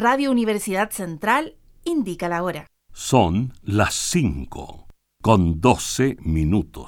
Radio Universidad Central indica la hora. Son las 5:12.